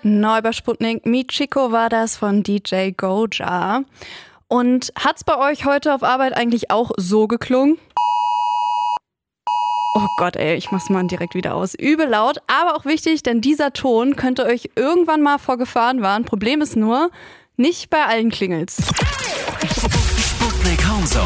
Neu bei Sputnik, Meet Chico war das von DJ Goja. Und hat's bei euch heute auf Arbeit eigentlich auch so geklungen? Oh Gott, ey, ich mach's mal direkt wieder aus. Übel laut, aber auch wichtig, denn dieser Ton könnte euch irgendwann mal vor Gefahren warnen. Problem ist nur, nicht bei allen klingelt's. Sputnik Homezone.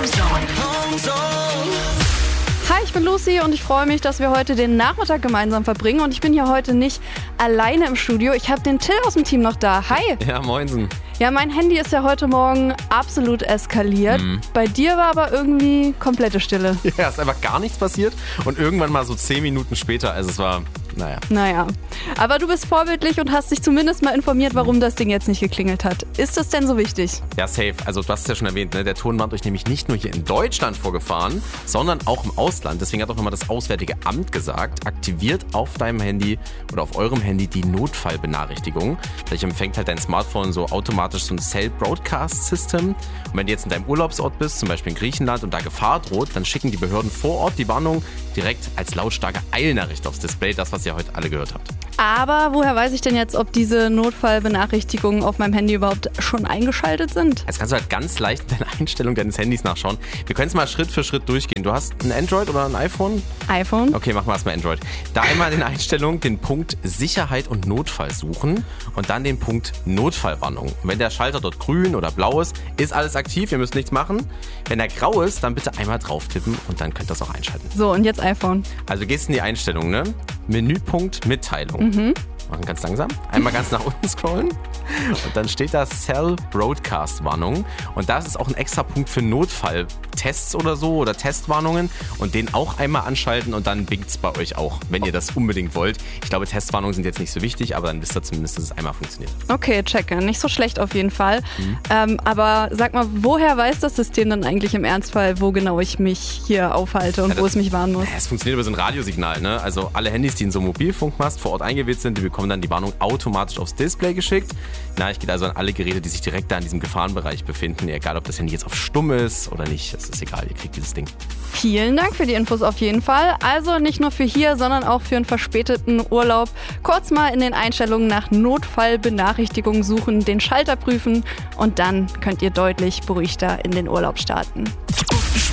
Hi, ich bin Lucy und ich freue mich, dass wir heute den Nachmittag gemeinsam verbringen. Und ich bin hier heute nicht alleine im Studio. Ich habe den Till aus dem Team noch da. Hi. Ja, moinsen. Ja, mein Handy ist ja heute Morgen absolut eskaliert. Bei dir war aber irgendwie komplette Stille. Ja, ist einfach gar nichts passiert. Und irgendwann mal so 10 Minuten später, also es war, Naja, aber du bist vorbildlich und hast dich zumindest mal informiert, warum das Ding jetzt nicht geklingelt hat. Ist das denn so wichtig? Ja, safe. Also du hast es ja schon erwähnt, ne? Der Ton warnt euch nämlich nicht nur hier in Deutschland vor Gefahren, sondern auch im Ausland. Deswegen hat auch nochmal das Auswärtige Amt gesagt, aktiviert auf deinem Handy oder auf eurem Handy die Notfallbenachrichtigung. Vielleicht empfängt halt dein Smartphone so automatisch so ein Cell Broadcast System. Und wenn du jetzt in deinem Urlaubsort bist, zum Beispiel in Griechenland, und da Gefahr droht, dann schicken die Behörden vor Ort die Warnung direkt als lautstarke Eilnachricht aufs Display, das, was ihr heute alle gehört habt. Aber woher weiß ich denn jetzt, ob diese Notfallbenachrichtigungen auf meinem Handy überhaupt schon eingeschaltet sind? Jetzt kannst du halt ganz leicht in deine Einstellung deines Handys nachschauen. Wir können es mal Schritt für Schritt durchgehen. Du hast ein Android oder ein iPhone? iPhone. Okay, machen wir erstmal Android. Da einmal in den Einstellungen den Punkt Sicherheit und Notfall suchen und dann den Punkt Notfallwarnung. Und wenn der Schalter dort grün oder blau ist, ist alles aktiv, ihr müsst nichts machen. Wenn er grau ist, dann bitte einmal drauf tippen und dann könnt ihr das auch einschalten. So, und jetzt iPhone. Also gehst in die Einstellung, ne? Menüpunkt Mitteilung. Machen ganz langsam. Einmal ganz nach unten scrollen. Und dann steht da Cell Broadcast Warnung. Und das ist auch ein extra Punkt für Notfalltests oder so oder Testwarnungen. Und den auch einmal anschalten und dann bingt's bei euch auch, wenn ihr das unbedingt wollt. Ich glaube, Testwarnungen sind jetzt nicht so wichtig, aber dann wisst ihr zumindest, dass es einmal funktioniert. Okay, checke. Nicht so schlecht auf jeden Fall. Aber sag mal, woher weiß das System dann eigentlich im Ernstfall, wo genau ich mich hier aufhalte und wo es mich warnen muss? Es funktioniert über so ein Radiosignal, ne? Also alle Handys, die in so einem Mobilfunkmast vor Ort eingewählt sind, die bekommen dann die Warnung automatisch aufs Display geschickt. Ich geht also an alle Geräte, die sich direkt da in diesem Gefahrenbereich befinden. Egal, ob das Handy jetzt auf stumm ist oder nicht. Das ist egal, ihr kriegt dieses Ding. Vielen Dank für die Infos auf jeden Fall. Also nicht nur für hier, sondern auch für einen verspäteten Urlaub. Kurz mal in den Einstellungen nach Notfallbenachrichtigungen suchen, den Schalter prüfen und dann könnt ihr deutlich beruhigter in den Urlaub starten.